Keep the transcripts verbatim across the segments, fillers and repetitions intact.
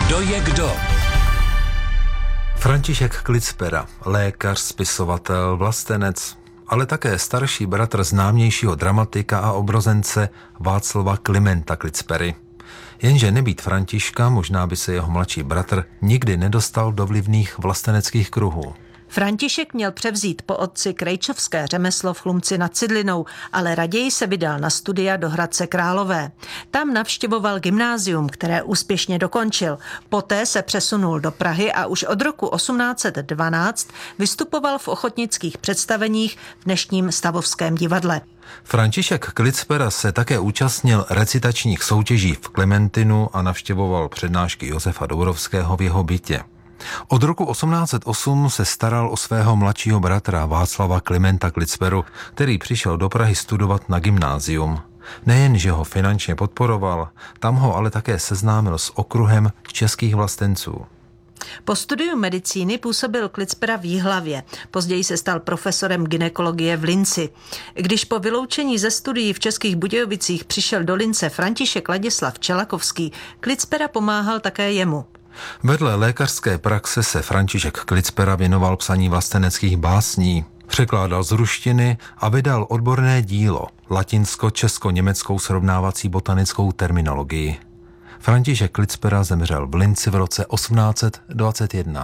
Kdo je kdo? František Klicpera, lékař, spisovatel, vlastenec, ale také starší bratr známějšího dramatika a obrozence Václava Klimenta Klicpery. Jenže nebýt Františka, možná by se jeho mladší bratr nikdy nedostal do vlivných vlasteneckých kruhů. František měl převzít po otci krejčovské řemeslo v Chlumci nad Cidlinou, ale raději se vydal na studia do Hradce Králové. Tam navštěvoval gymnázium, které úspěšně dokončil. Poté se přesunul do Prahy a už od roku osmnáct set dvanáct vystupoval v ochotnických představeních v dnešním Stavovském divadle. František Klicpera se také účastnil recitačních soutěží v Klementinu a navštěvoval přednášky Josefa Dourovského v jeho bytě. Od roku osmnáct set osm se staral o svého mladšího bratra Václava Klimenta Klicperu, který přišel do Prahy studovat na gymnázium. Nejen, že ho finančně podporoval, tam ho ale také seznámil s okruhem českých vlastenců. Po studiu medicíny působil Klicpera v Jihlavě. Později se stal profesorem gynekologie v Linci. Když po vyloučení ze studií v Českých Budějovicích přišel do Lince František Ladislav Čelakovský, Klicpera pomáhal také jemu. Vedle lékařské praxe se František Klicpera věnoval psaní vlasteneckých básní, překládal z ruštiny a vydal odborné dílo latinsko-česko-německou srovnávací botanickou terminologii. František Klicpera zemřel v Linci v roce osmnáct set dvacet jedna.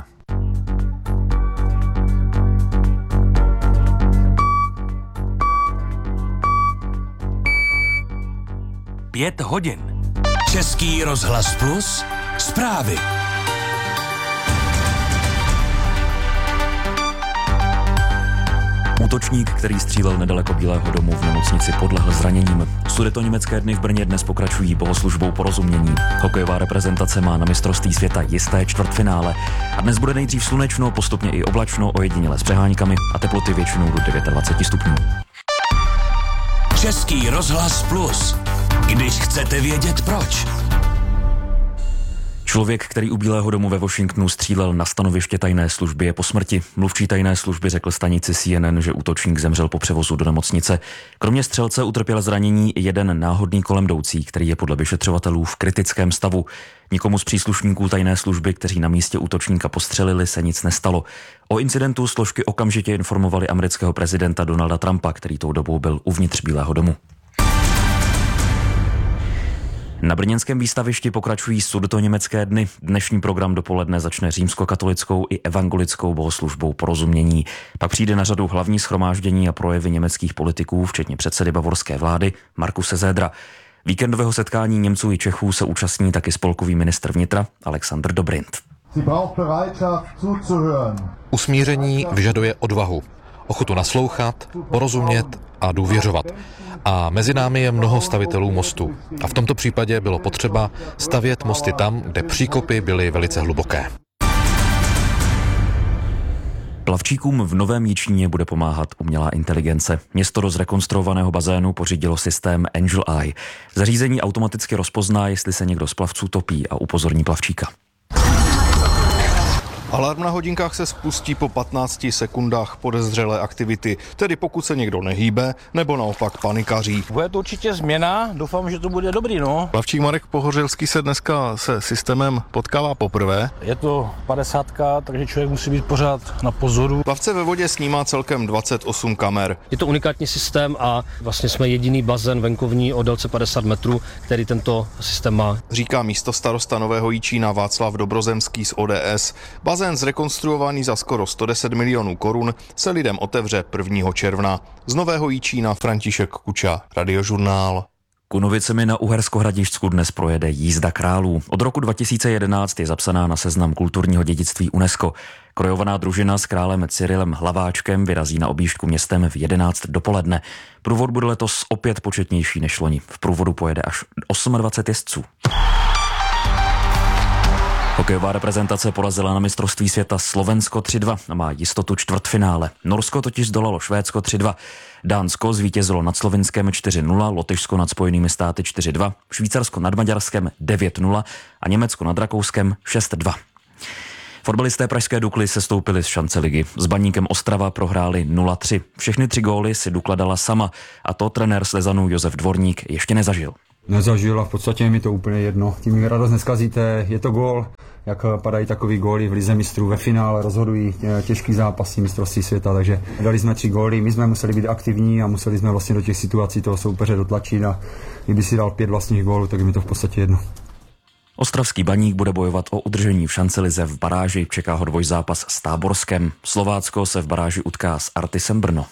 Pět hodin. Český rozhlas Plus. Zprávy. Útočník, který střílel nedaleko Bílého domu v nemocnici, podlehl zraněním. Sudetoněmecké dny v Brně dnes pokračují bohoslužbou porozumění. Hokejová reprezentace má na mistrovství světa jisté čtvrtfinále. A dnes bude nejdřív slunečno, postupně i oblačno, ojediněle s přeháňkami a teploty většinou do dvacet devět stupňů. Český rozhlas Plus. Když chcete vědět proč. Člověk, který u Bílého domu ve Washingtonu střílel na stanoviště tajné služby, je po smrti. Mluvčí tajné služby řekl stanici C N N, že útočník zemřel po převozu do nemocnice. Kromě střelce utrpěl zranění jeden náhodný kolemjdoucí, který je podle vyšetřovatelů v kritickém stavu. Nikomu z příslušníků tajné služby, kteří na místě útočníka postřelili, se nic nestalo. O incidentu složky okamžitě informovali amerického prezidenta Donalda Trumpa, který tou dobou byl uvnitř Bílého domu. Na brněnském výstavišti pokračují sudetoněmecké dny. Dnešní program dopoledne začne římskokatolickou i evangelickou bohoslužbou porozumění. Pak přijde na řadu hlavní shromáždění a projevy německých politiků, včetně předsedy bavorské vlády Markuse Södera. Víkendového setkání Němců i Čechů se účastní taky spolkový ministr vnitra Alexander Dobrindt. Usmíření vyžaduje odvahu, ochotu naslouchat, porozumět a důvěřovat. A mezi námi je mnoho stavitelů mostu. A v tomto případě bylo potřeba stavět mosty tam, kde příkopy byly velice hluboké. Plavčíkům v Novém Jičíně bude pomáhat umělá inteligence. Město do zrekonstruovaného bazénu pořídilo systém Angel Eye. Zařízení automaticky rozpozná, jestli se někdo z plavců topí, a upozorní plavčíka. Alarm na hodinkách se spustí po patnácti sekundách podezřelé aktivity, tedy pokud se někdo nehýbe, nebo naopak panikaří. Bude to určitě změna, doufám, že to bude dobrý, no. Plavčík Marek Pohořelský se dneska se systémem potkává poprvé. Je to padesátka, takže člověk musí být pořád na pozoru. Plavce ve vodě snímá celkem dvacet osm kamer. Je to unikátní systém a vlastně jsme jediný bazén venkovní o délce padesát metrů, který tento systém má. Říká místostarosta Nového Jičína Václav Dobrozemský z O D S. Bazén zrekonstruovaný za skoro sto deset milionů korun se lidem otevře prvního června. Z Nového Jičína František Kuča, Radiožurnál. Kunovicemi na Uhersko-Hradišťsku dnes projede jízda králů. Od roku dva tisíce jedenáct je zapsaná na seznam kulturního dědictví UNESCO. Krojovaná družina s králem Cyrilem Hlaváčkem vyrazí na objížďku městem v jedenáct dopoledne. Průvod bude letos opět početnější než loni. V průvodu pojede až dvacet osm jezdců. Hokejová reprezentace porazila na mistrovství světa Slovensko tři dva a má jistotu čtvrtfinále. Norsko totiž zdolalo Švédsko tři dva. Dánsko zvítězilo nad Slovinskem čtyři nula, Lotyšsko nad Spojenými státy čtyři dva, Švýcarsko nad Maďarskem devět nula a Německo nad Rakouskem šest dva. Fotbalisté pražské Dukly se stoupili z šance ligy. S Baníkem Ostrava prohráli nula tři. Všechny tři góly si Dukla dala sama a to trenér Slezanů Josef Dvorník ještě nezažil. Nezažil a v podstatě je mi to úplně jedno. Tím mi radost neskazíte, je to gól, jak padají takový góly v lize mistrů, ve finále rozhodují těžký zápasy mistrovství světa, takže dali jsme tři góly, my jsme museli být aktivní a museli jsme vlastně do těch situací toho soupeře dotlačit a kdyby si dal pět vlastních gólů, tak mi to v podstatě jedno. Ostravský Baník bude bojovat o udržení v šancelize v baráži, čeká ho dvojzápas s Táborskem. Slovácko se v baráži utká s Artisem Brno.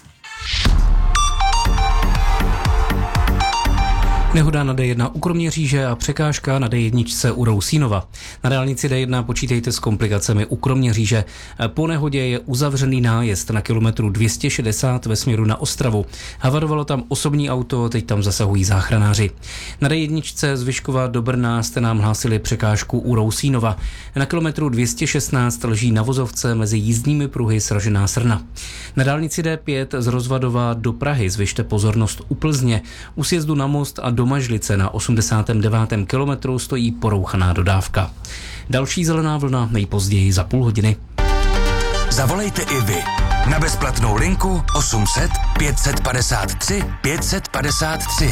Nehoda na D jedna u Kroměříže a překážka na D jedna u Rousínova. Na dálnici D jedna počítejte s komplikacemi u Kroměříže. Po nehodě je uzavřený nájezd na kilometru dvě stě šedesát ve směru na Ostravu. Havarovalo tam osobní auto, teď tam zasahují záchranáři. Na D jedna z Vyškova do Brna jste nám hlásili překážku u Rousínova. Na kilometru dvě stě šestnáct leží na vozovce mezi jízdními pruhy sražená srna. Na dálnici D pět z Rozvadova do Prahy zvyšte pozornost u Plzně. U sjezdu na Most a do Mažlice na osmdesátém devátém kilometru stojí porouchaná dodávka. Další zelená vlna nejpozději za půl hodiny. Zavolejte i vy na bezplatnou linku osm set pět set padesát tři pět set padesát tři.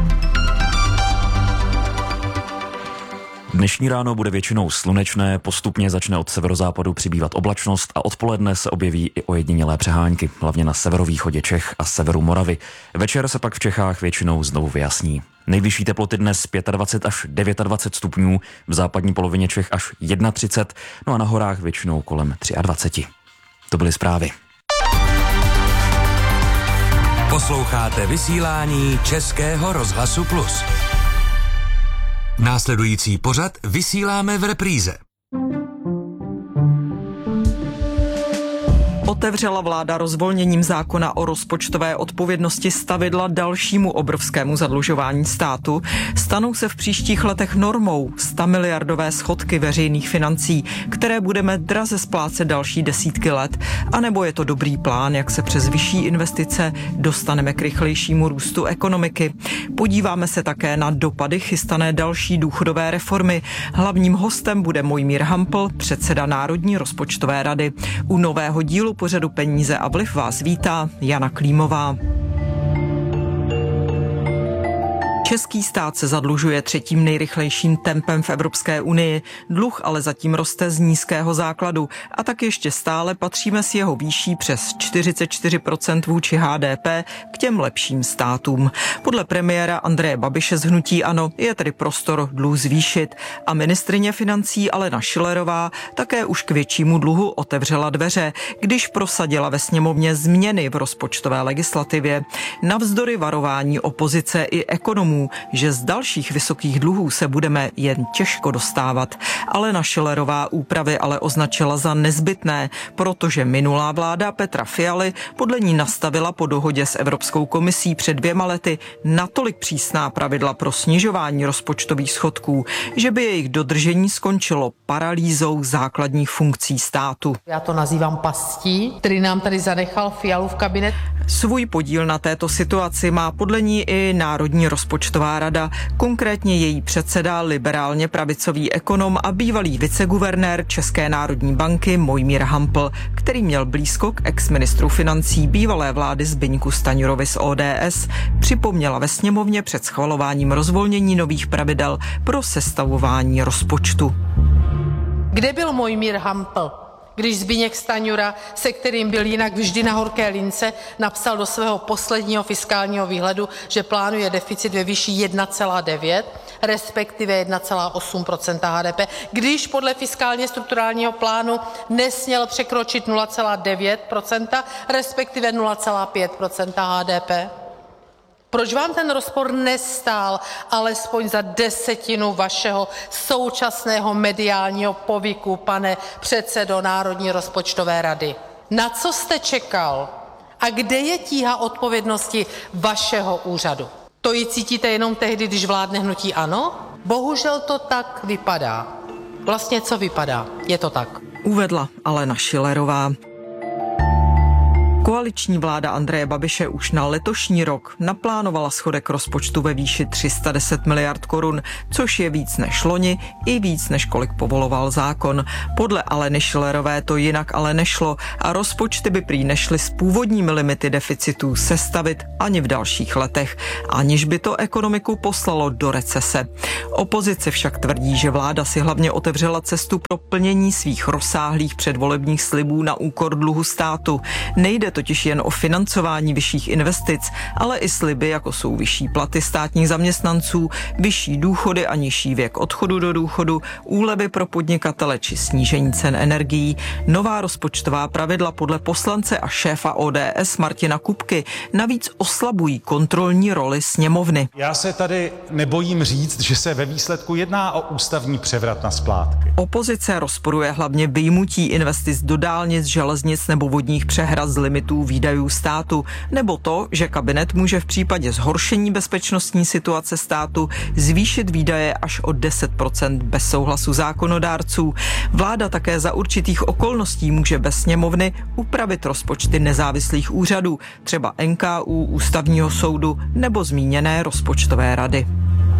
Dnešní ráno bude většinou slunečné, postupně začne od severozápadu přibývat oblačnost a odpoledne se objeví i ojedinělé přehánky, hlavně na severovýchodě Čech a severu Moravy. Večer se pak v Čechách většinou znovu vyjasní. Nejvyšší teploty dnes dvacet pět až dvacet devět stupňů, v západní polovině Čech až třicet jedna, no a na horách většinou kolem dvacet tři. To byly zprávy. Posloucháte vysílání Českého rozhlasu Plus. Následující pořad vysíláme v repríze. Otevřela vláda rozvolněním zákona o rozpočtové odpovědnosti stavidla dalšímu obrovskému zadlužování státu. Stanou se v příštích letech normou stamiliardové schodky veřejných financí, které budeme draze splácet další desítky let. A nebo je to dobrý plán, jak se přes vyšší investice dostaneme k rychlejšímu růstu ekonomiky. Podíváme se také na dopady chystané další důchodové reformy. Hlavním hostem bude Mojmír Hampl, předseda Národní rozpočtové rady. U nového dílu pořadu Peníze a vliv vás vítá Jana Klímová. Český stát se zadlužuje třetím nejrychlejším tempem v Evropské unii. Dluh ale zatím roste z nízkého základu a tak ještě stále patříme s jeho výší přes čtyřicet čtyři procent vůči H D P k těm lepším státům. Podle premiéra Andreje Babiše z hnutí ANO je tedy prostor dluh zvýšit a ministryně financí Alena Schillerová také už k většímu dluhu otevřela dveře, když prosadila ve sněmovně změny v rozpočtové legislativě. Navzdory varování opozice i ekonomů, že z dalších vysokých dluhů se budeme jen těžko dostávat. Alena Schillerová úpravy ale označila za nezbytné, protože minulá vláda Petra Fialy podle ní nastavila po dohodě s Evropskou komisí před dvěma lety natolik přísná pravidla pro snižování rozpočtových schodků, že by jejich dodržení skončilo paralýzou základních funkcí státu. Já to nazývám pastí, který nám tady zanechal Fialův kabinet. Svůj podíl na této situaci má podle ní i Národní rozpočtová rada, konkrétně její předseda, liberálně pravicový ekonom a bývalý viceguvernér České národní banky Mojmír Hampl, který měl blízko k exministru financí bývalé vlády Zbyňku Stanjurovi z O D S, připomněla ve sněmovně před schvalováním rozvolnění nových pravidel pro sestavování rozpočtu. Kde byl Mojmír Hampl, když Zbyněk Stanjura, se kterým byl jinak vždy na horké lince, napsal do svého posledního fiskálního výhledu, že plánuje deficit ve výši jedna celá devět, respektive jedna celá osm procenta H D P, když podle fiskálně strukturálního plánu nesměl překročit nula celá devět procenta, respektive nula celá pět procenta H D P? Proč vám ten rozpor nestál alespoň za desetinu vašeho současného mediálního povyku, pane předsedo Národní rozpočtové rady? Na co jste čekal? A kde je tíha odpovědnosti vašeho úřadu? To ji cítíte jenom tehdy, když vládne hnutí ANO? Bohužel to tak vypadá. Vlastně co vypadá? Je to tak. Uvedla Alena Schillerová. Koaliční vláda Andreje Babiše už na letošní rok naplánovala schodek rozpočtu ve výši tři sta deset miliard korun, což je víc než loni i víc než kolik povoloval zákon. Podle Aleny Schillerové to jinak ale nešlo a rozpočty by prý nešly s původními limity deficitů sestavit ani v dalších letech, aniž by to ekonomiku poslalo do recese. Opozice však tvrdí, že vláda si hlavně otevřela cestu pro plnění svých rozsáhlých předvolebních slibů na úkor dluhu státu. Nejde totiž jen o financování vyšších investic, ale i sliby, jako jsou vyšší platy státních zaměstnanců, vyšší důchody a nižší věk odchodu do důchodu, úlevy pro podnikatele či snížení cen energií. Nová rozpočtová pravidla podle poslance a šéfa O D S Martina Kupky navíc oslabují kontrolní roli sněmovny. Já se tady nebojím říct, že se ve výsledku jedná o ústavní převrat na splátky. Opozice rozporuje hlavně vyjmutí investic do dálnic, železnic nebo vodních přehrad z limitů výdajů státu, nebo to, že kabinet může v případě zhoršení bezpečnostní situace státu zvýšit výdaje až o deset procent bez souhlasu zákonodárců. Vláda také za určitých okolností může bez sněmovny upravit rozpočty nezávislých úřadů, třeba N K U, Ústavního soudu nebo zmíněné rozpočtové rady.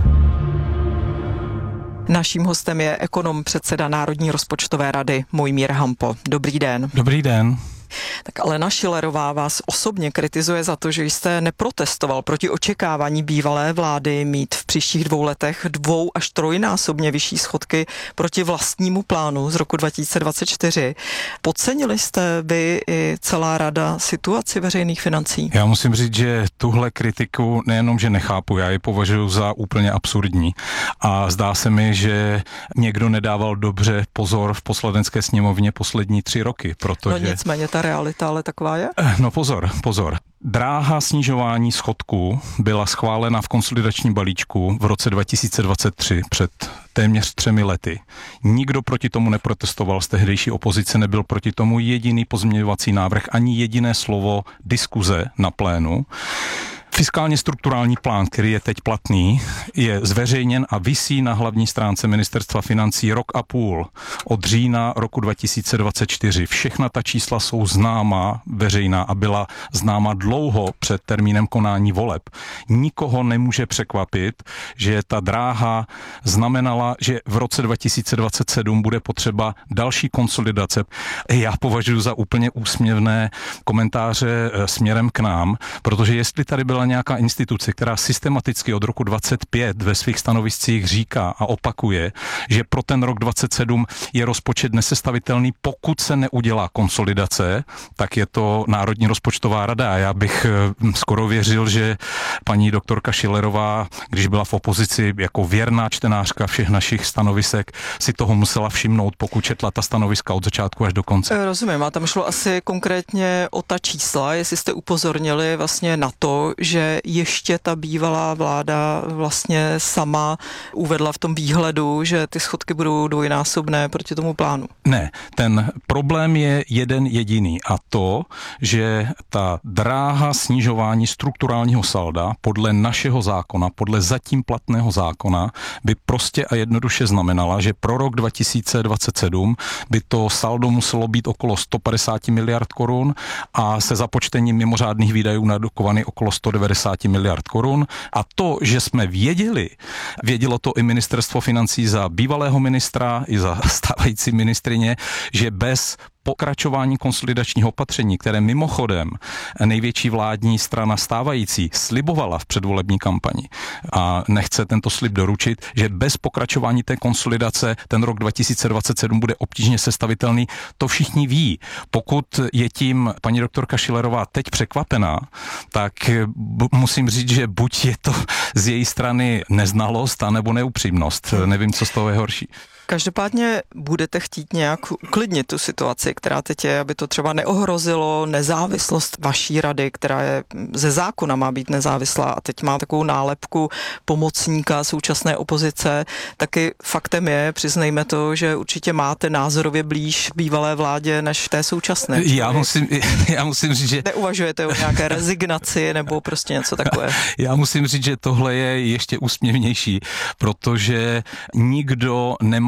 Naším hostem je ekonom, předseda Národní rozpočtové rady Mojmír Hampl. Dobrý den. Dobrý den. Tak Alena Schillerová vás osobně kritizuje za to, že jste neprotestoval proti očekávání bývalé vlády mít v příštích dvou letech dvou až trojnásobně vyšší schodky proti vlastnímu plánu z roku dva tisíce dvacet čtyři. Podcenili jste vy i celá rada situaci veřejných financí? Já musím říct, že tuhle kritiku nejenom, že nechápu, já ji považuji za úplně absurdní. A zdá se mi, že někdo nedával dobře pozor v Poslanecké sněmovně poslední tři roky, protože... No nicméně ta realita ale taková je? No pozor, pozor. Dráha snižování schodku byla schválena v konsolidačním balíčku v roce dva tisíce dvacet tři před téměř třemi lety. Nikdo proti tomu neprotestoval z tehdejší opozice, nebyl proti tomu jediný pozměňovací návrh, ani jediné slovo diskuze na plénu. Fiskálně strukturální plán, který je teď platný, je zveřejněn a visí na hlavní stránce Ministerstva financí rok a půl od října roku dva tisíce dvacet čtyři. Všechna ta čísla jsou známá, veřejná a byla známa dlouho před termínem konání voleb. Nikoho nemůže překvapit, že ta dráha znamenala, že v roce dva tisíce dvacet sedm bude potřeba další konsolidace. Já považuji za úplně úsměvné komentáře směrem k nám, protože jestli tady byla nějaká instituce, která systematicky od roku dvacet pět ve svých stanoviscích říká a opakuje, že pro ten rok dvacet sedm je rozpočet nesestavitelný, pokud se neudělá konsolidace, tak je to Národní rozpočtová rada. A já bych skoro věřil, že paní doktorka Schillerová, když byla v opozici jako věrná čtenářka všech našich stanovisek, si toho musela všimnout, pokud četla ta stanoviska od začátku až do konce. Rozumím, a tam šlo asi konkrétně o ta čísla, jestli jste upozornili vlastně na to, že ještě ta bývalá vláda vlastně sama uvedla v tom výhledu, že ty schodky budou dvojnásobné proti tomu plánu. Ne, ten problém je jeden jediný a to, že ta dráha snižování strukturálního salda podle našeho zákona, podle zatím platného zákona, by prostě a jednoduše znamenala, že pro rok dva tisíce dvacet sedm by to saldo muselo být okolo sto padesát miliard korun a se započtením mimořádných výdajů nadokovaný okolo sto devadesát miliard korun. A to, že jsme věděli, vědělo to i ministerstvo financí za bývalého ministra, i za stávající ministrině, že bez pokračování konsolidačního opatření, které mimochodem největší vládní strana stávající slibovala v předvolební kampani a nechce tento slib doručit, že bez pokračování té konsolidace ten rok dva tisíce dvacet sedm bude obtížně sestavitelný, to všichni ví. Pokud je tím paní doktorka Schillerová teď překvapená, tak musím říct, že buď je to z její strany neznalost, anebo neupřímnost. Nevím, co z toho je horší. Každopádně budete chtít nějak uklidnit tu situaci, která teď je, aby to třeba neohrozilo nezávislost vaší rady, která je ze zákona má být nezávislá a teď má takovou nálepku pomocníka současné opozice. Taky faktem je, přiznejme to, že určitě máte názorově blíž bývalé vládě než té současné. Já musím, já musím říct, že... Neuvažujete o nějaké rezignaci nebo prostě něco takové? Já musím říct, že tohle je ještě úsměvnější, protože nikdo nemá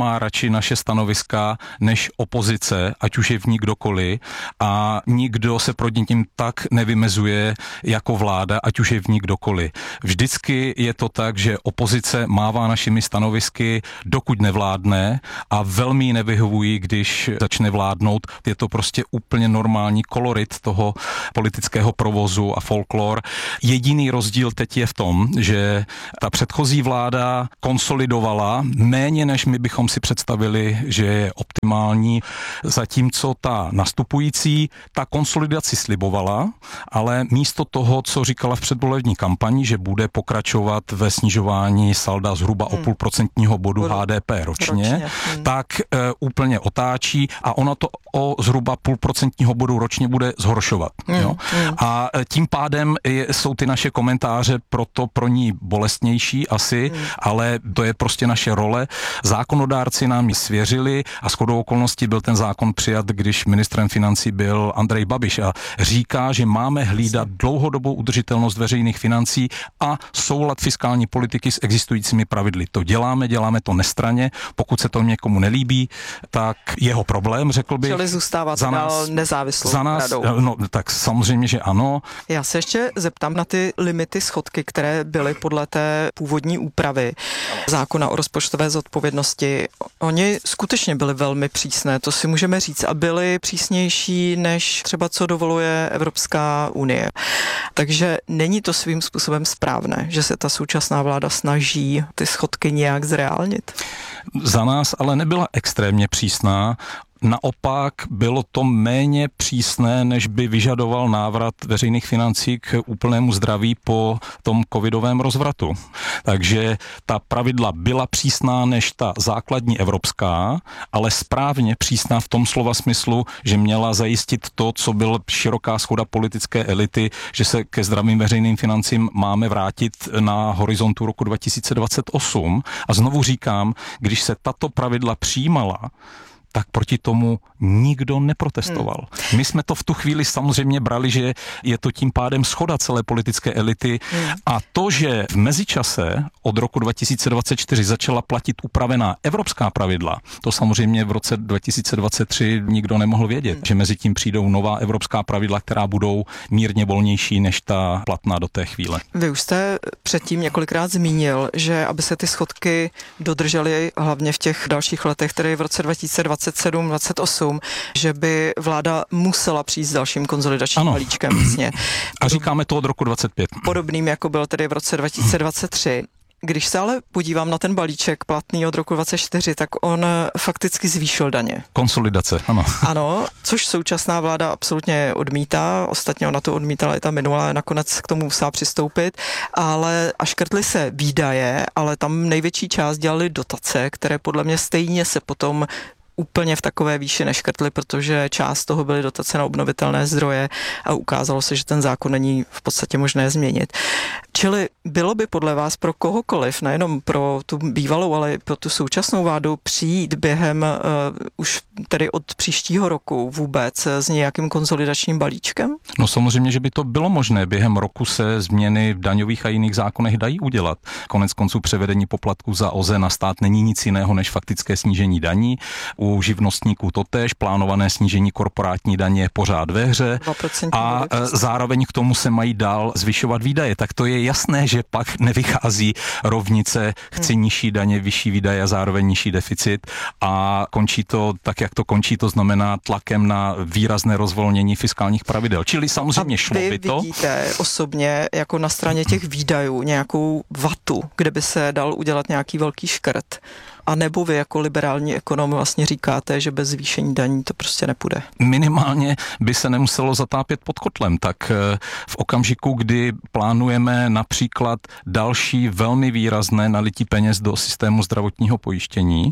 má radši naše stanoviska než opozice, ať už je v ní kdokoliv, a nikdo se proti tím tak nevymezuje jako vláda, ať už je v ní kdokoliv. Vždycky je to tak, že opozice mává našimi stanovisky, dokud nevládne, a velmi jí nevyhovují, když začne vládnout. Je to prostě úplně normální kolorit toho politického provozu a folklor. Jediný rozdíl teď je v tom, že ta předchozí vláda konsolidovala méně, než my bychom si představili, že je optimální, zatímco ta nastupující ta konsolidaci slibovala, ale místo toho, co říkala v předvolební kampani, že bude pokračovat ve snižování salda zhruba hmm. o půl procentního bodu Há Dé Pé ročně, ročně. Hmm. tak e, úplně otáčí a ono to o zhruba půl procentního bodu ročně bude zhoršovat. Hmm. Jo? Hmm. A tím pádem je, jsou ty naše komentáře proto pro ní bolestnější asi, hmm. ale to je prostě naše role. Zákonodárci nám ji svěřili a shodou okolností byl ten zákon přijat, když ministrem financí byl Andrej Babiš, a říká, že máme hlídat dlouhodobou udržitelnost veřejných financí a soulad fiskální politiky s existujícími pravidly. To děláme, děláme to nestranně. Pokud se to někomu nelíbí, tak jeho problém, řekl bych. Čili zůstává to dál nezávislou za nás, radou. No, tak samozřejmě, že ano. Já se ještě zeptám na ty limity schodky, které byly podle té původní úpravy zákona o rozpočtové zodpovědnosti. Oni skutečně byly velmi přísné, to si můžeme říct, a byly přísnější než třeba co dovoluje Evropská unie. Takže není to svým způsobem správné, že se ta současná vláda snaží ty schodky nějak zreálnit? Za nás ale nebyla extrémně přísná. Naopak bylo to méně přísné, než by vyžadoval návrat veřejných financí k úplnému zdraví po tom covidovém rozvratu. Takže ta pravidla byla přísná než ta základní evropská, ale správně přísná v tom slova smyslu, že měla zajistit to, co byla široká shoda politické elity, že se ke zdravým veřejným financím máme vrátit na horizontu roku dva tisíce dvacet osm. A znovu říkám, když se tato pravidla přijímala, tak proti tomu nikdo neprotestoval. Hmm. My jsme to v tu chvíli samozřejmě brali, že je to tím pádem shoda celé politické elity, hmm. a to, že v mezičase od roku dva tisíce dvacet čtyři začala platit upravená evropská pravidla, to samozřejmě v roce dva tisíce dvacet tři nikdo nemohl vědět, hmm. že mezi tím přijdou nová evropská pravidla, která budou mírně volnější než ta platná do té chvíle. Vy už jste předtím několikrát zmínil, že aby se ty schodky dodržely hlavně v těch dalších letech, tedy v roce dva tisíce dvacet sedm dvacet osm, že by vláda musela přijít s dalším konsolidačním ano. balíčkem. Vlastně. A říkáme to od roku dvacet pět. Podobným, jako byl tedy v roce dva tisíce dvacet tři. Když se ale podívám na ten balíček platný od roku dvacet čtyři, tak on fakticky zvýšil daně. Konsolidace, ano. Ano, což současná vláda absolutně odmítá, ostatně ona to odmítala i ta minulá, nakonec k tomu musela přistoupit, ale a škrtly se výdaje, ale tam největší část dělali dotace, které podle mě stejně se potom úplně v takové výši neškrtly, protože část toho byly dotace na obnovitelné zdroje a ukázalo se, že ten zákon není v podstatě možné změnit. Čili bylo by podle vás pro kohokoliv, nejenom pro tu bývalou, ale i pro tu současnou vládu přijít během uh, už tedy od příštího roku vůbec s nějakým konsolidačním balíčkem? No samozřejmě, že by to bylo možné. Během roku se změny v daňových a jiných zákonech dají udělat. Konec konců převedení poplatků za O Z E na stát není nic jiného než faktické snížení daní. U živnostníků totéž, plánované snížení korporátní daně je pořád ve hře a zároveň k tomu se mají dál zvyšovat výdaje. Tak to je jasné, že pak nevychází rovnice, chci hmm. nižší daně, vyšší výdaje a zároveň nižší deficit a končí to tak, jak to končí, to znamená tlakem na výrazné rozvolnění fiskálních pravidel. Čili samozřejmě šlo by to. A vy vidíte osobně jako na straně těch výdajů nějakou vatu, kde by se dal udělat nějaký velký škrt? A nebo vy jako liberální ekonom vlastně říkáte, že bez zvýšení daní to prostě nepůjde? Minimálně by se nemuselo zatápět pod kotlem. Tak v okamžiku, kdy plánujeme například další velmi výrazné nalití peněz do systému zdravotního pojištění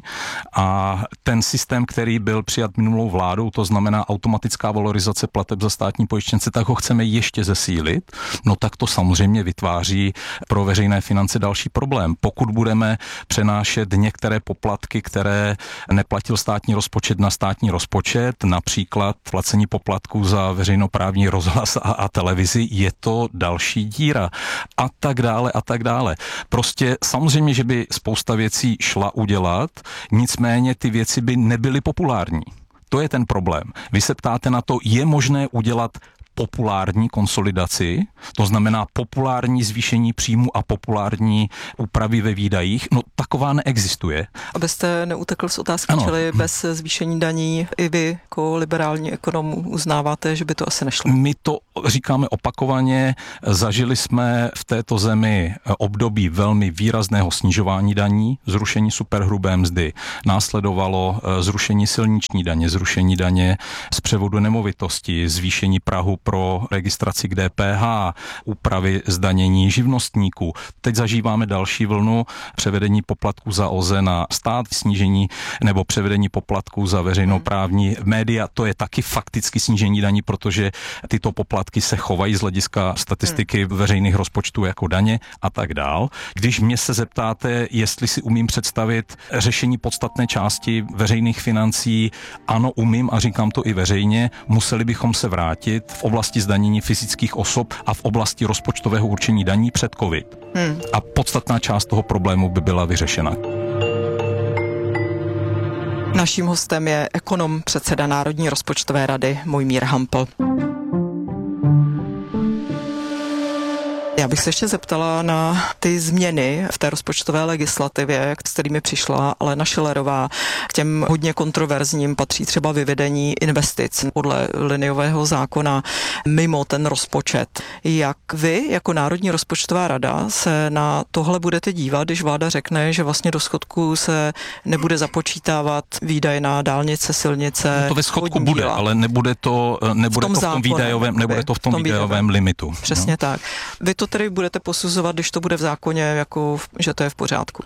a ten systém, který byl přijat minulou vládou, to znamená automatická valorizace plateb za státní pojištěnce, tak ho chceme ještě zesílit, no tak to samozřejmě vytváří pro veřejné finance další problém. Pokud budeme přenášet některé poplatky, které neplatil státní rozpočet na státní rozpočet, například placení poplatků za veřejnoprávní rozhlas a, a televizi, je to další díra a tak dále a tak dále. Prostě samozřejmě, že by spousta věcí šla udělat, nicméně ty věci by nebyly populární. To je ten problém. Vy se ptáte na to, je možné udělat populární konsolidaci, to znamená populární zvýšení příjmu a populární úpravy ve výdajích, no taková neexistuje. Abyste neutekl z otázky, ano. Čili bez zvýšení daní i vy jako liberální ekonom uznáváte, že by to asi nešlo? My to říkáme opakovaně, zažili jsme v této zemi období velmi výrazného snižování daní, zrušení superhrubé mzdy, následovalo zrušení silniční daně, zrušení daně z převodu nemovitosti, zvýšení prahu pro registraci k D P H, úpravy zdanění živnostníků. Teď zažíváme další vlnu převedení poplatků za O Z E na stát, snížení nebo převedení poplatků za veřejnoprávní média. To je taky fakticky snížení daní, protože tyto poplatky se chovají z hlediska statistiky veřejných rozpočtů jako daně a tak dál. Když mě se zeptáte, jestli si umím představit řešení podstatné části veřejných financí, ano, umím a říkám to i veřejně, museli bychom se vrátit v oblasti zdanění fyzických osob a v oblasti rozpočtového určení daní před covid. Hmm. A podstatná část toho problému by byla vyřešena. Naším hostem je ekonom, předseda Národní rozpočtové rady Mojmír Hampl. Já bych se ještě zeptala na ty změny v té rozpočtové legislativě, s kterými přišla Alena Schillerová. K těm hodně kontroverzním patří třeba vyvedení investic podle liniového zákona mimo ten rozpočet. Jak vy, jako Národní rozpočtová rada, se na tohle budete dívat, když vláda řekne, že vlastně do schodku se nebude započítávat výdaje na dálnice, silnice, no to ve schodku bude, díla. Ale nebude to, nebude v tom, to v tom zákonem, výdajovém, nebude to v tom, v tom výdajovém limitu. Přesně no. tak. Vy to tedy budete posuzovat, když to bude v zákoně, jako že to je v pořádku?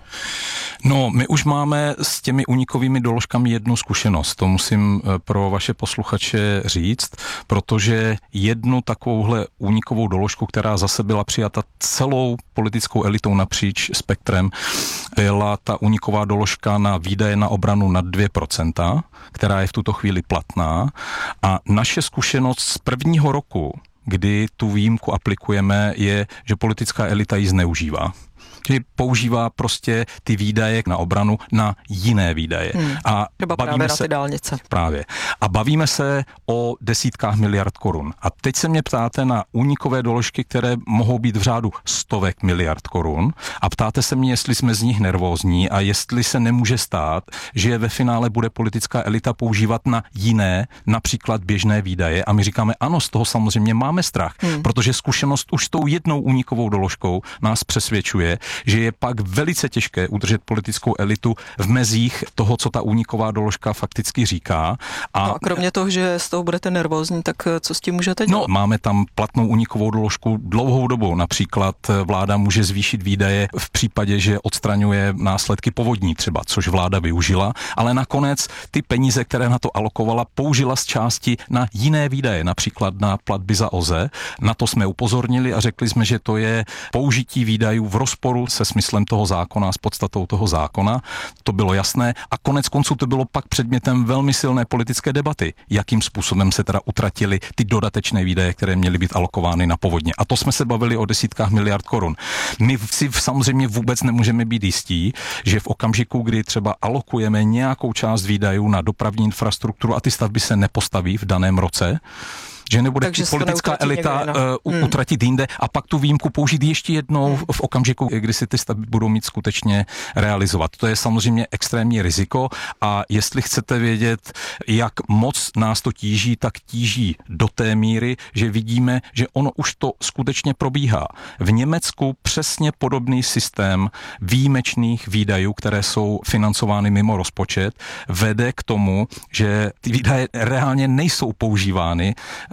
No, my už máme s těmi únikovými doložkami jednu zkušenost. To musím pro vaše posluchače říct, protože jednu takovouhle únikovou doložku, která zase byla přijata celou politickou elitou napříč spektrem, byla ta úniková doložka na výdaje na obranu nad dvě procenta, která je v tuto chvíli platná. A naše zkušenost z prvního roku, kdy tu výjimku aplikujeme, je, že politická elita ji zneužívá. Že používá prostě ty výdaje na obranu na jiné výdaje. Hmm. A třeba bavíme právě na se, ty dálnice. Právě. A bavíme se o desítkách miliard korun. A teď se mě ptáte na únikové doložky, které mohou být v řádu stovek miliard korun. A ptáte se mě, jestli jsme z nich nervózní a jestli se nemůže stát, že je ve finále bude politická elita používat na jiné, například běžné výdaje. A my říkáme, ano, z toho samozřejmě máme strach, hmm. protože zkušenost už s tou jednou únikovou doložkou nás přesvědčuje, že je pak velice těžké udržet politickou elitu v mezích toho, co ta úniková doložka fakticky říká. A, no a kromě toho, že z toho budete nervózní, tak co s tím můžete dělat? No, máme tam platnou únikovou doložku dlouhou dobu. Například vláda může zvýšit výdaje v případě, že odstraňuje následky povodní třeba, což vláda využila, ale nakonec ty peníze, které na to alokovala, použila z části na jiné výdaje, například na platby za O Z E. Na to jsme upozornili a řekli jsme, že to je použití výdajů v rozporu se smyslem toho zákona, s podstatou toho zákona. To bylo jasné a konec konců to bylo pak předmětem velmi silné politické debaty, jakým způsobem se teda utratily ty dodatečné výdaje, které měly být alokovány na povodně. A to jsme se bavili o desítkách miliard korun. My si samozřejmě vůbec nemůžeme být jistí, že v okamžiku, kdy třeba alokujeme nějakou část výdajů na dopravní infrastrukturu a ty stavby se nepostaví v daném roce, že nebude Takže politická elita někde, no. uh, hmm. utratit jinde a pak tu výjimku použít ještě jednou hmm. v okamžiku, kdy si ty stavby budou mít skutečně realizovat. To je samozřejmě extrémní riziko a jestli chcete vědět, jak moc nás to tíží, tak tíží do té míry, že vidíme, že ono už to skutečně probíhá. V Německu přesně podobný systém výjimečných výdajů, které jsou financovány mimo rozpočet, vede k tomu, že ty výdaje reálně nejsou používány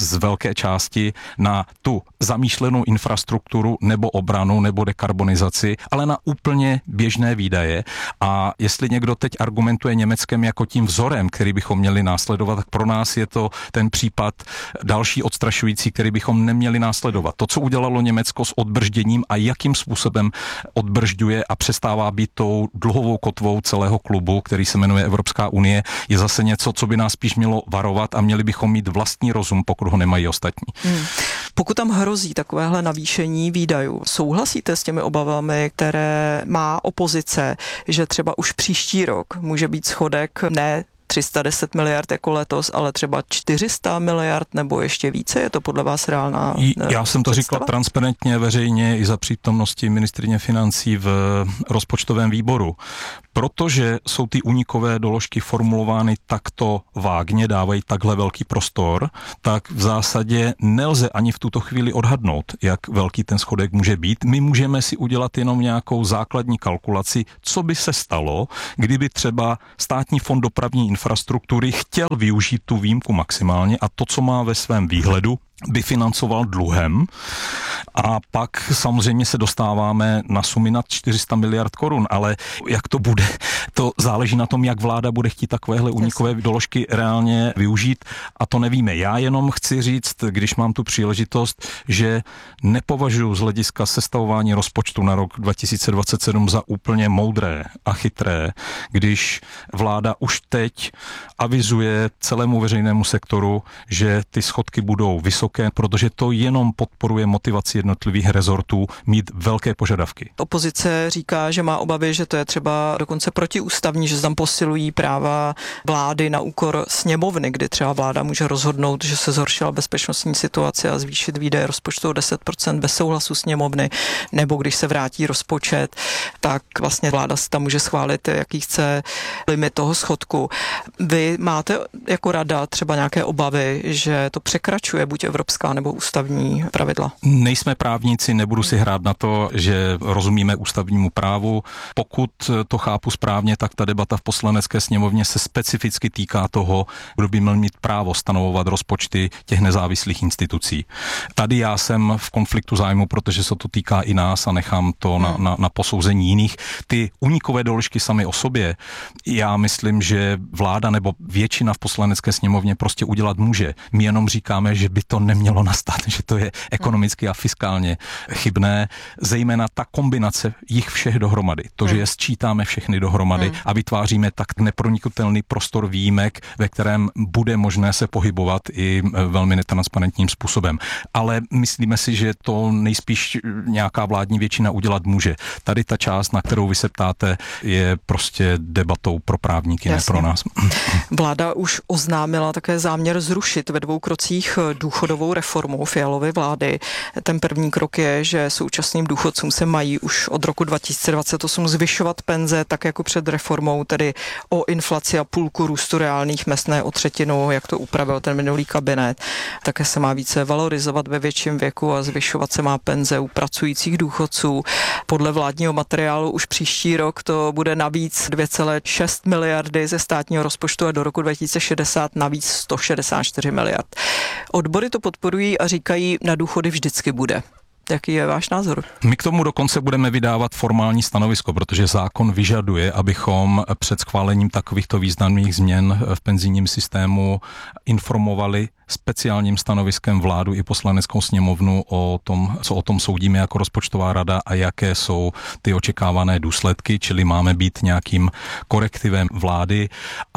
z velké části na tu zamýšlenou infrastrukturu nebo obranu nebo dekarbonizaci, ale na úplně běžné výdaje. A jestli někdo teď argumentuje Německem jako tím vzorem, který bychom měli následovat, tak pro nás je to ten případ další odstrašující, který bychom neměli následovat. To, co udělalo Německo s odbržděním a jakým způsobem odbržďuje a přestává být tou dluhovou kotvou celého klubu, který se jmenuje Evropská unie, je zase něco, co by nás spíš mělo varovat a měli bychom mít vlastní rozum, pokud ho nemají ostatní. Hmm. Pokud tam hrozí takovéhle navýšení výdajů, souhlasíte s těmi obavami, které má opozice, že třeba už příští rok může být schodek ne tři sta deset miliard jako letos, ale třeba čtyři sta miliard nebo ještě více? Je to podle vás reálná Já jsem to představa? říkal transparentně, veřejně i za přítomnosti ministryně financí v rozpočtovém výboru. Protože jsou ty únikové doložky formulovány takto vágně, dávají takhle velký prostor, tak v zásadě nelze ani v tuto chvíli odhadnout, jak velký ten schodek může být. My můžeme si udělat jenom nějakou základní kalkulaci, co by se stalo, kdyby třeba Státní fond dopravní infrastruktury chtěl využít tu výjimku maximálně a to, co má ve svém výhledu, by financoval dluhem a pak samozřejmě se dostáváme na sumy nad čtyři sta miliard korun, ale jak to bude, to záleží na tom, jak vláda bude chtít takovéhle únikové doložky reálně využít a to nevíme. Já jenom chci říct, když mám tu příležitost, že nepovažuji z hlediska sestavování rozpočtu na rok dva tisíce dvacet sedm za úplně moudré a chytré, když vláda už teď avizuje celému veřejnému sektoru, že ty schodky budou vysoké, protože to jenom podporuje motivaci jednotlivých rezortů mít velké požadavky. Opozice říká, že má obavy, že to je třeba dokonce protiústavní, že tam posilují práva vlády na úkor sněmovny, kdy třeba vláda může rozhodnout, že se zhoršila bezpečnostní situace a zvýšit výdaje rozpočtu o deset procent bez souhlasu sněmovny, nebo když se vrátí rozpočet, tak vlastně vláda si tam může schválit, jaký chce limit toho schodku. Vy máte jako rada třeba nějaké obavy, že to překračuje buď evropská nebo ústavní pravidla? Nejsme právníci, nebudu si hrát na to, že rozumíme ústavnímu právu. Pokud to chápu správně, tak ta debata v Poslanecké sněmovně se specificky týká toho, kdo by měl mít právo stanovovat rozpočty těch nezávislých institucí. Tady já jsem v konfliktu zájmu, protože se to týká i nás a nechám to na, na, na posouzení jiných. Ty únikové doložky samy o sobě, já myslím, že vláda nebo většina v Poslanecké sněmovně prostě udělat může. My jenom říkáme, že by to nemělo nastat, že to je ekonomicky a fiskálně chybné, zejména ta kombinace jich všech dohromady. To, že je sčítáme všechny dohromady a vytváříme tak neproniknutelný prostor výjimek, ve kterém bude možné se pohybovat i velmi netransparentním způsobem. Ale myslíme si, že to nejspíš nějaká vládní většina udělat může. Tady ta část, na kterou vy se ptáte, je prostě debatou pro právníky, Jasně. ne pro nás. Vláda už oznámila také záměr zrušit ve dvou krocích důchodovou reformu Fialovy vlády. Ten první krok je, že současným důchodcům se mají už od roku dva tisíce dvacet osm zvyšovat penze, tak jako před reformou, tedy o inflaci a půlku růstu reálných mezd, ne o třetinu, jak to upravil ten minulý kabinet. Také se má více valorizovat ve větším věku a zvyšovat se má penze u pracujících důchodců. Podle vládního materiálu už příští rok to bude navíc dvě celé šest miliardy ze státního rozpočtu a do roku dva tisíce šedesát navíc sto šedesát čtyři miliard. Odbory to podporují a říkají, na důchody vždycky bude. Jaký je váš názor? My k tomu dokonce budeme vydávat formální stanovisko, protože zákon vyžaduje, abychom před schválením takovýchto významných změn v penzijním systému informovali speciálním stanoviskem vládu i Poslaneckou sněmovnu o tom, co o tom soudíme jako rozpočtová rada a jaké jsou ty očekávané důsledky, čili máme být nějakým korektivem vlády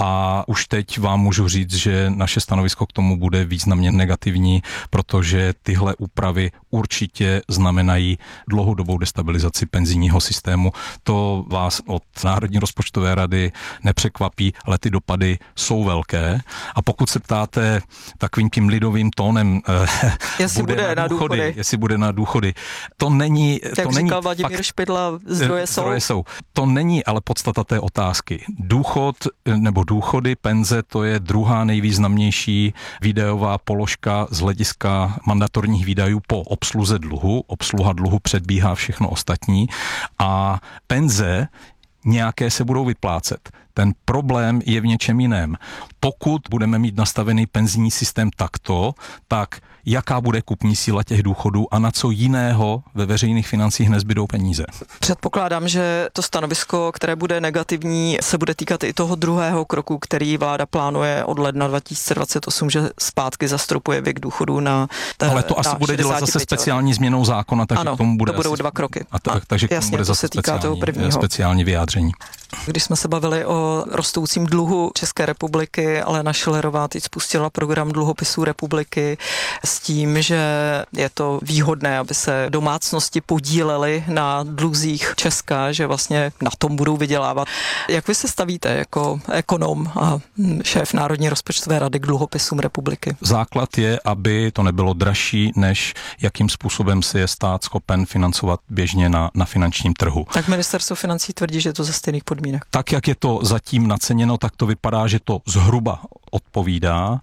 a už teď vám můžu říct, že naše stanovisko k tomu bude významně negativní, protože tyhle úpravy určitě znamenají dlouhodobou destabilizaci penzijního systému. To vás od Národní rozpočtové rady nepřekvapí, ale ty dopady jsou velké a pokud se ptáte takovým tím lidovým tónem, jestli bude, bude na důchody, důchody, jestli bude na důchody. To není... Jak to říkal není Vladimír fakt, Špidla, zdroje jsou. zdroje jsou. To není ale podstata té otázky. Důchod nebo důchody, penze, to je druhá nejvýznamnější výdajová položka z hlediska mandatorních výdajů po obsluze dluhu. Obsluha dluhu předbíhá všechno ostatní a penze nějaké se budou vyplácet. Ten problém je v něčem jiném. Pokud budeme mít nastavený penzijní systém takto, tak jaká bude kupní síla těch důchodů a na co jiného ve veřejných financích nezbydou peníze. Předpokládám, že to stanovisko, které bude negativní, se bude týkat i toho druhého kroku, který vláda plánuje od ledna dva tisíce dvacet osm, že zpátky zastropuje věk důchodu na Ale to asi bude dělat zase speciální změnou zákona, takže ano, k tomu bude to budou asi, dva kroky. A tak, takže k tomu jasně, bude zase to se týká toho speciální, speciální vyjádření. Když jsme se bavili o rostoucím dluhu České republiky, Alena Schillerová teď spustila program dluhopisů republiky s tím, že je to výhodné, aby se domácnosti podílely na dluzích Česka, že vlastně na tom budou vydělávat. Jak vy se stavíte jako ekonom a šéf Národní rozpočtové rady k dluhopisům republiky? Základ je, aby to nebylo dražší, než jakým způsobem se je stát schopen financovat běžně na, na finančním trhu. Tak ministerstvo financí tvrdí, že je to za stejných podmínek. Tak, jak je to zatím naceněno, tak to vypadá, že to zhruba odpovídá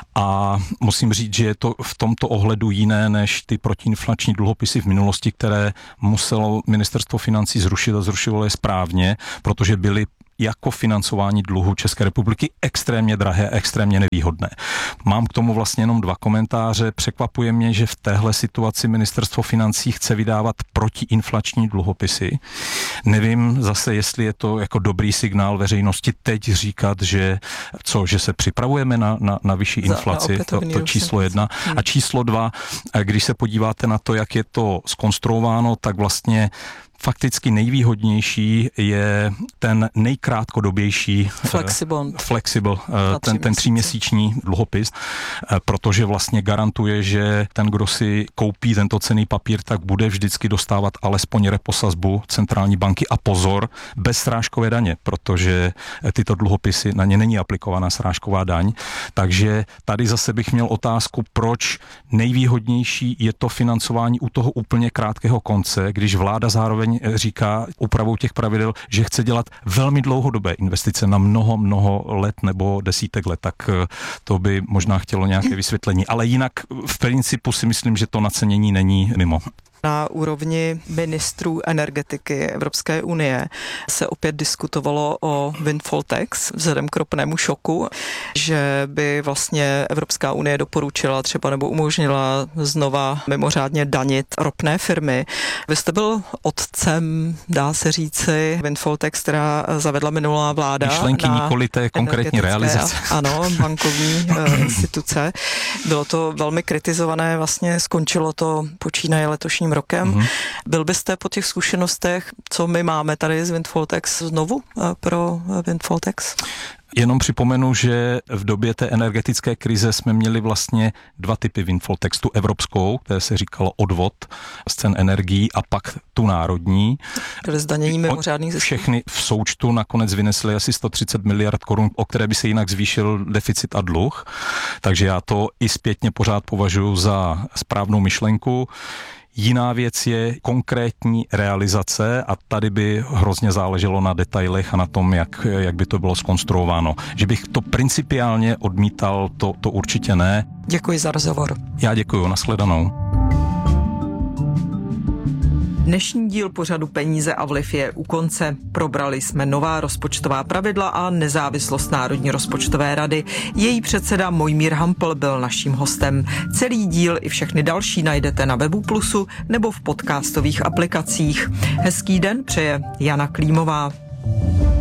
a musím říct, že je to v tomto ohledu jiné než ty protiinflační dluhopisy v minulosti, které muselo ministerstvo financí zrušit a zrušilo je správně, protože byly jako financování dluhu České republiky extrémně drahé, extrémně nevýhodné. Mám k tomu vlastně jenom dva komentáře. Překvapuje mě, že v téhle situaci ministerstvo financí chce vydávat protiinflační dluhopisy. Nevím zase, jestli je to jako dobrý signál veřejnosti teď říkat, že co, že se připravujeme na, na, na vyšší inflaci, to, to číslo jedna. A číslo dva, když se podíváte na to, jak je to zkonstruováno, tak vlastně fakticky nejvýhodnější je ten nejkrátkodobější Flexibond. flexible, ten, ten tříměsíční dluhopis, protože vlastně garantuje, že ten, kdo si koupí tento cenný papír, tak bude vždycky dostávat alespoň reposazbu centrální banky a pozor, bez srážkové daně, protože tyto dluhopisy, na ně není aplikovaná srážková daň. Takže tady zase bych měl otázku, proč nejvýhodnější je to financování u toho úplně krátkého konce, když vláda zároveň říká úpravou těch pravidel, že chce dělat velmi dlouhodobé investice na mnoho, mnoho let nebo desítek let, tak to by možná chtělo nějaké vysvětlení. Ale jinak v principu si myslím, že to nacenění není mimo. Na úrovni ministrů energetiky Evropské unie se opět diskutovalo o windfall tax vzhledem k ropnému šoku, že by vlastně Evropská unie doporučila třeba nebo umožnila znova mimořádně danit ropné firmy. Vy jste byl otcem, dá se říci, windfall tax, která zavedla minulá vláda. Myšlenky nikoli té konkrétní realizace. Ano, bankovní instituce. Bylo to velmi kritizované, vlastně skončilo to počínaje letošním rokem. Mm-hmm. Byl byste po těch zkušenostech, co my máme tady z windfall tax, znovu pro windfall tax? Jenom připomenu, že v době té energetické krize jsme měli vlastně dva typy windfall tax. Tu evropskou, které se říkalo odvod z cen energií, a pak tu národní. Byly zdanění mimořádných zisků. Všechny v součtu nakonec vynesly asi sto třicet miliard korun, o které by se jinak zvýšil deficit a dluh. Takže já to i zpětně pořád považuji za správnou myšlenku. Jiná věc je konkrétní realizace a tady by hrozně záleželo na detailech a na tom, jak, jak by to bylo zkonstruováno. Že bych to principiálně odmítal, to, to určitě ne. Děkuji za rozhovor. Já děkuji, nashledanou. Dnešní díl pořadu Peníze a vliv je u konce. Probrali jsme nová rozpočtová pravidla a nezávislost Národní rozpočtové rady. Její předseda Mojmír Hampl byl naším hostem. Celý díl i všechny další najdete na webu Plusu nebo v podcastových aplikacích. Hezký den přeje Jana Klímová.